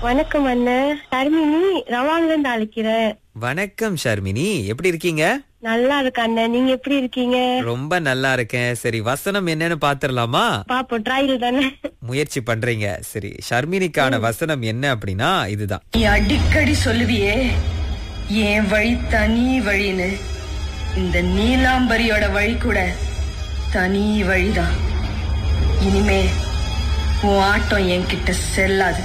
வணக்கம் அண்ணன். ஷர்மினி ரவாங்கல இருந்து அழைக்கிறேன். வணக்கம் ஷர்மினி, எப்படி இருக்கீங்க? நல்லா இருக்கு அண்ணன், நீங்க எப்படி இருக்கீங்க? ரொம்ப நல்லா இருக்கேன். சரி, வசனம் என்னன்னு பாத்துடலாமா? பாப்போம், ட்ரையல் தானே. முயற்சி பண்றீங்க. சரி, ஷர்மினிக்கான வசனம் என்ன அப்படின்னா இதுதான். நீ அடிக்கடி சொல்லுவியே என் வழி தனி வழின்னு. இந்த நீலாம்பரியோட வழி கூட தனி வழிதான். இனிமே உன் ஆட்டம் என்கிட்ட செல்லாது.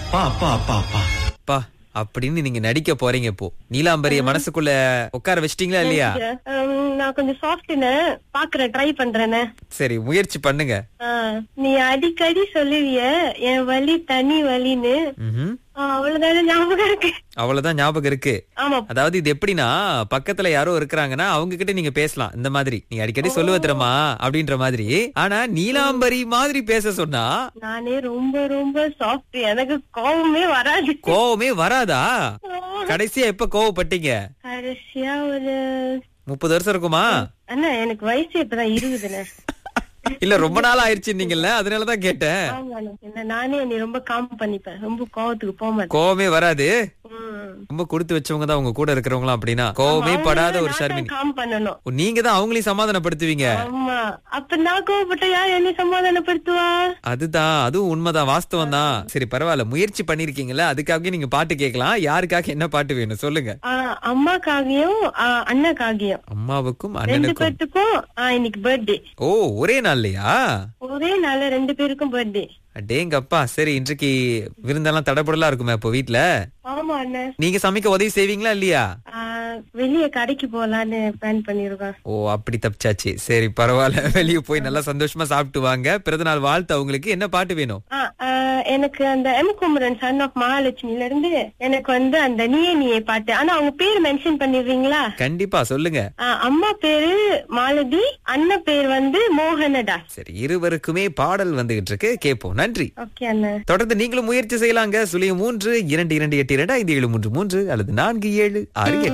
அப்பா அப்படின்னு நீங்க நடிக்க போறீங்க. இப்போ நீலாம்பரிய மனசுக்குள்ள உட்கார வச்சிட்டீங்களா இல்லையா? நான் கொஞ்சம் சாஃப்ட்னு பாக்குறேன், ட்ரை பண்றேன்னு. சரி, முயற்சி பண்ணுங்க. நீ அடிக்கடி சொல்லுவிய என் வழி தனி வழின்னு. அவ்வளவுதானே ஞாபகம் இருக்கு. அவ்வளவுதான் ஞாபகம் இருக்கு. ஆமா. அதாவது இது எப்படின்னா, பக்கத்துல யாரோ இருக்கிறாங்கன்னா அவங்க கிட்ட நீங்க பேசலாம். இந்த மாதிரி நீங்க அடிக்கடி சொல்லுவ தெரியுமா அப்படின்ற மாதிரி. ஆனா நீலாம்பரி மாதிரி பேச சொன்னா நானே ரொம்ப ரொம்ப சாஃப்ட், எனக்கு கோவமே வராது. கோவமே வராதா? கடைசியா எப்ப கோவப்பட்டீங்க? கடைசியா ஒரு 30 வருஷம் இருக்குமா? அண்ணா எனக்கு வயசு இப்பதான் 20. இல்ல ரொம்ப நாள் ஆயிருச்சு நீங்கல்ல, அதனாலதான் கேட்டேன். நானே நீ ரொம்ப காம் பண்ணிப்பேன், ரொம்ப கோவத்துக்கு போக மாட்டேன். கோவமே வராது. ரொம்ப கொடுத்து வச்சவங்க தான் உங்க கூட இருக்கிறவங்களாம். அப்படின்னா கோவமே படாத ஒரு ஷர்மினி காம் பண்ணணும். நீங்க தான் அவங்களையும் சமாதானப்படுத்துவீங்க. ஆமா, அப்ப நான் கோவப்பட்ட யார் என்ன சமாதானப்படுத்துவா? அதுதான், அதுவும் உண்மைதான், வாஸ்தவம் தான். சரி பரவாயில்ல, முயற்சி பண்ணிருக்கீங்கல்ல, அதுக்காக நீங்க பாட்டு கேட்கலாம். யாருக்காக என்ன பாட்டு வேணும் சொல்லுங்க. அம்மாக்காகியும் அண்ணாக்காகியும். அம்மாவுக்கும் 2 அண்ணனுக்கும். பேருக்கும் இன்னைக்கு பர்த்டே. ஓ, ஒரே நாள்லயா? ஒரே நாள்ல 2 பேருக்கும் பர்த்டே. அடேங்கப்பா. சரி, இன்றைக்கு விருந்தெல்லாம் தடபுடலா இருக்குமே அப்போ வீட்ல? ஆமா அண்ணா. நீங்க சமைக்க உதவி செய்வீங்களா இல்லையா? வெளிய கடைக்கு போலான்னு பிளான் பண்ணிருக்கோம். ஓ, அப்படி தப்பிச்சாச்சு. சரி பரவாயில்ல, வெளிய போய் நல்லா சந்தோஷமா சாப்பிட்டு வாங்க. பிறந்தநாள் வாழ்த்து. அவங்களுக்கு என்ன பாட்டு வேணும்? எனக்கு அந்த எம் குமரன் சன் ஆஃப் மகாலட்சுமில இருந்து எனக்கு வந்து அந்த நீயே நீயே பாட்டு. ஆனா அவங்க பேர் மென்ஷன் பண்ணிடுறீங்களா? கண்டிப்பா சொல்லுங்க. அம்மா பேரு மாலதி, அண்ணன் பேர் வந்து மோகனடா. சரி, இருவருக்குமே பாடல் வந்துகிட்டு இருக்கு, கேட்போம். நன்றி. ஓகே அண்ணா. தொடர்ந்து நீங்களும் முயற்சி செய்யலாங்க. 03 2282 5733 அல்லது 4768.